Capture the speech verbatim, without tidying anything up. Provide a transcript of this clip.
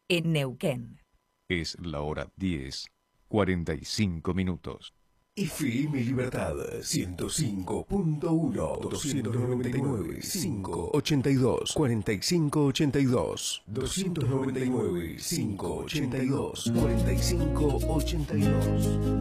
en Neuquén. Es la hora diez, cuarenta y cinco minutos. F M Libertad ciento cinco punto uno, doscientos noventa y nueve, cinco ochenta y dos, cuarenta y cinco ochenta y dos, doscientos noventa y nueve, cinco ochenta y dos, cuarenta y cinco ochenta y dos.